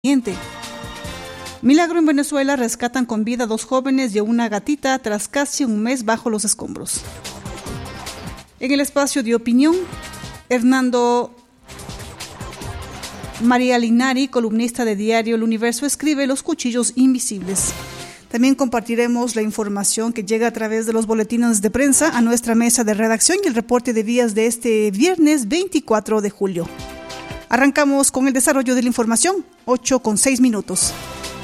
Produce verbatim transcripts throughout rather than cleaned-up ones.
Milagro en Venezuela: rescatan con vida dos jóvenes y a una gatita tras casi un mes bajo los escombros. En el espacio de opinión, Hernando María Linari, columnista de Diario El Universo, escribe Los cuchillos invisibles. También compartiremos la información que llega a través de los boletines de prensa a nuestra mesa de redacción y el reporte de vías de este viernes veinticuatro de julio. Arrancamos con el desarrollo de la información, ocho con seis minutos.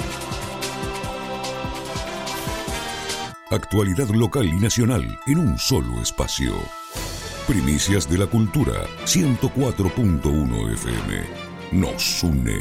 Actualidad local y nacional en un solo espacio. Primicias de la Cultura, ciento cuatro punto uno F M. Nos une.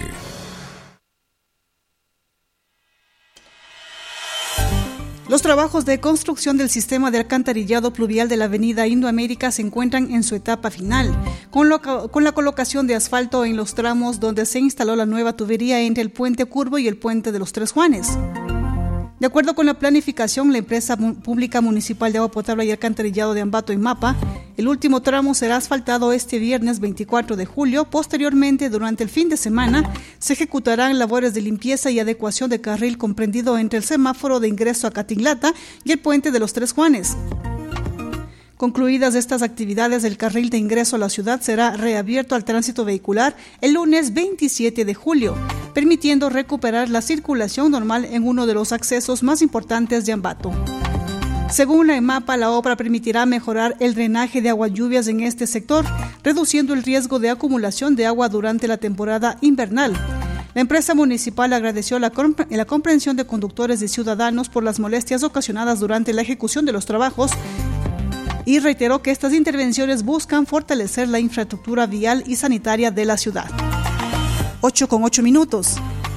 Los trabajos de construcción del sistema de alcantarillado pluvial de la avenida Indoamérica se encuentran en su etapa final, con, lo, con la colocación de asfalto en los tramos donde se instaló la nueva tubería entre el puente Curvo y el puente de los Tres Juanes. De acuerdo con la planificación, la empresa pública municipal de agua potable y alcantarillado de Ambato y Mapa, el último tramo será asfaltado este viernes veinticuatro de julio. Posteriormente, durante el fin de semana, se ejecutarán labores de limpieza y adecuación de carril comprendido entre el semáforo de ingreso a Catinglata y el puente de los Tres Juanes. Concluidas estas actividades, el carril de ingreso a la ciudad será reabierto al tránsito vehicular el lunes veintisiete de julio, permitiendo recuperar la circulación normal en uno de los accesos más importantes de Ambato. Según la EMAPA, la obra permitirá mejorar el drenaje de agua lluvias en este sector, reduciendo el riesgo de acumulación de agua durante la temporada invernal. La empresa municipal agradeció la, comp- la comprensión de conductores y ciudadanos por las molestias ocasionadas durante la ejecución de los trabajos y reiteró que estas intervenciones buscan fortalecer la infraestructura vial y sanitaria de la ciudad. ocho con ocho minutos.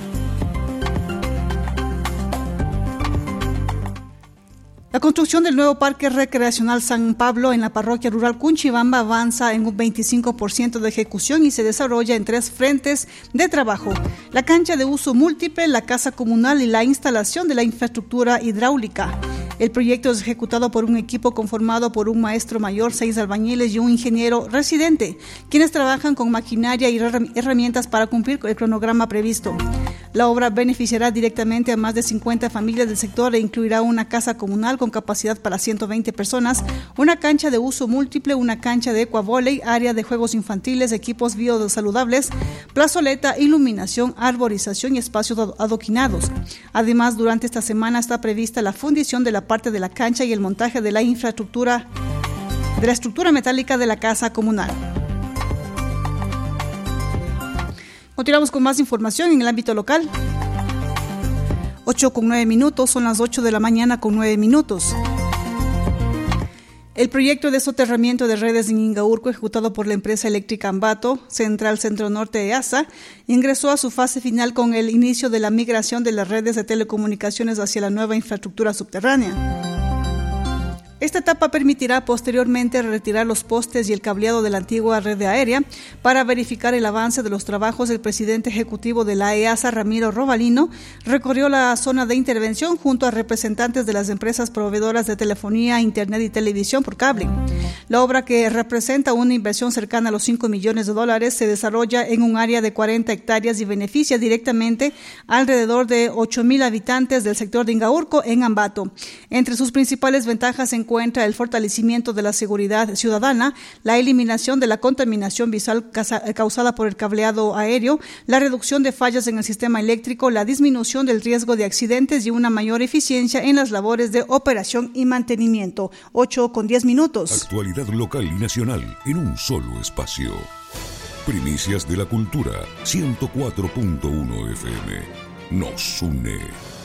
La construcción del nuevo Parque Recreacional San Pablo en la parroquia rural Cunchibamba avanza en un veinticinco por ciento de ejecución y se desarrolla en tres frentes de trabajo: la cancha de uso múltiple, la casa comunal y la instalación de la infraestructura hidráulica. El proyecto es ejecutado por un equipo conformado por un maestro mayor, seis albañiles y un ingeniero residente, quienes trabajan con maquinaria y herramientas para cumplir el cronograma previsto. La obra beneficiará directamente a más de cincuenta familias del sector e incluirá una casa comunal con capacidad para ciento veinte personas, una cancha de uso múltiple, una cancha de ecuavóley, área de juegos infantiles, equipos biosaludables, plazoleta, iluminación, arborización y espacios adoquinados. Además, durante esta semana está prevista la fundición de la parte de la cancha y el montaje de la infraestructura de la estructura metálica de la casa comunal. Continuamos con más información en el ámbito local. ocho con nueve minutos, son las ocho de la mañana con nueve minutos. El proyecto de soterramiento de redes en Ingaurco, ejecutado por la empresa eléctrica Ambato, Central Centro Norte E A S A, ingresó a su fase final con el inicio de la migración de las redes de telecomunicaciones hacia la nueva infraestructura subterránea. Esta etapa permitirá posteriormente retirar los postes y el cableado de la antigua red aérea. Para verificar el avance de los trabajos, el presidente ejecutivo de la E A S A, Ramiro Robalino, recorrió la zona de intervención junto a representantes de las empresas proveedoras de telefonía, internet y televisión por cable. La obra, que representa una inversión cercana a los cinco millones de dólares, se desarrolla en un área de cuarenta hectáreas y beneficia directamente alrededor de ocho mil habitantes del sector de Ingaurco en Ambato. Entre sus principales ventajas se encuentra el fortalecimiento de la seguridad ciudadana, la eliminación de la contaminación visual causada por el cableado aéreo, la reducción de fallas en el sistema eléctrico, la disminución del riesgo de accidentes y una mayor eficiencia en las labores de operación y mantenimiento. ocho con diez minutos. Actualidad local y nacional en un solo espacio. Primicias de la Cultura, ciento cuatro punto uno F M. Nos une.